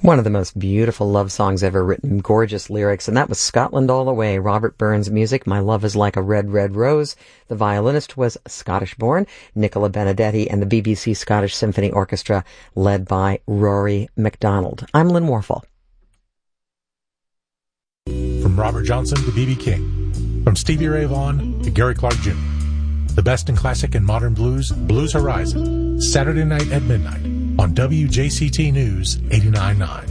One of the most beautiful love songs ever written, gorgeous lyrics, and that was Scotland All the Way, Robert Burns' music, My Love is Like a Red, Red Rose. The violinist was Scottish-born, Nicola Benedetti, and the BBC Scottish Symphony Orchestra, led by Rory MacDonald. I'm Lynn Warfel. From Robert Johnson to B.B. King, from Stevie Ray Vaughan to Gary Clark Jr., the best in classic and modern blues, Blues Horizon, Saturday night at midnight on WJCT News 89.9.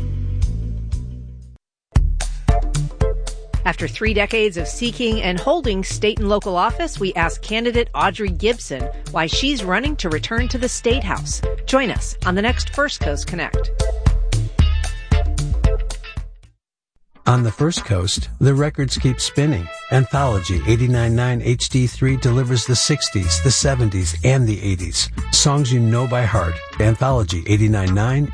After 3 decades of seeking and holding state and local office, we asked candidate Audrey Gibson why she's running to return to the State House. Join us on the next First Coast Connect. On the First Coast, the records keep spinning. Anthology 89.9 HD3 delivers the 60s, the 70s, and the 80s. Songs you know by heart. Anthology 89.9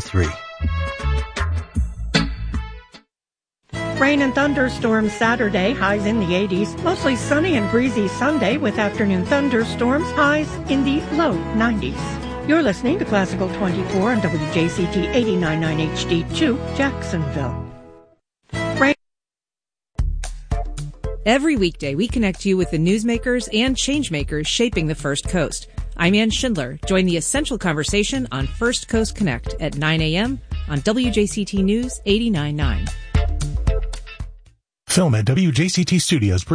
HD3. Rain and thunderstorms Saturday, highs in the 80s. Mostly sunny and breezy Sunday with afternoon thunderstorms, highs in the low 90s. You're listening to Classical 24 on WJCT 89.9 HD2, Jacksonville. Every weekday, we connect you with the newsmakers and changemakers shaping the First Coast. I'm Ann Schindler. Join the essential conversation on First Coast Connect at 9 a.m. on WJCT News 89.9. Film at WJCT Studios